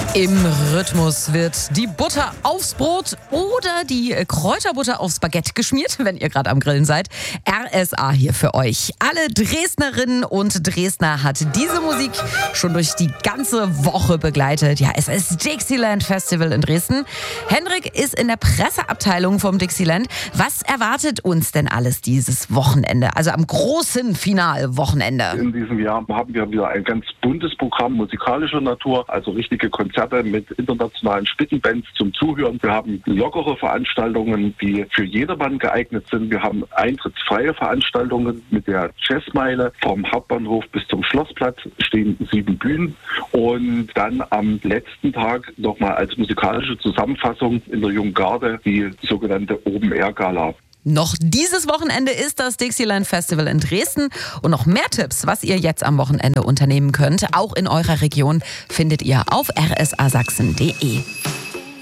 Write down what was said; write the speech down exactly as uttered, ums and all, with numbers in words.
Im Rhythmus wird die Butter aufs Brot oder die Kräuterbutter aufs Baguette geschmiert, wenn ihr gerade am Grillen seid. R S A hier für euch. Alle Dresdnerinnen und Dresdner hat diese Musik schon durch die ganze Woche begleitet. Ja, es ist Dixieland Festival in Dresden. Hendrik ist in der Presseabteilung vom Dixieland. Was erwartet uns denn alles dieses Wochenende? Also am großen Finalwochenende. In diesem Jahr haben wir wieder ein ganz buntes Programm musikalischer Natur, also richtige Konzerte mit internationalen Spitzenbands zum Zuhören. Wir haben lockere Veranstaltungen, die für jedermann geeignet sind. Wir haben eintrittsfreie Veranstaltungen mit der Jazzmeile. Vom Hauptbahnhof bis zum Schlossplatz stehen sieben Bühnen. Und dann am letzten Tag nochmal als musikalische Zusammenfassung in der Jungen Garde die sogenannte Open-Air-Gala. Noch dieses Wochenende ist das Dixieland Festival in Dresden und noch mehr Tipps, was ihr jetzt am Wochenende unternehmen könnt, auch in eurer Region, findet ihr auf r s a sachsen punkt d e.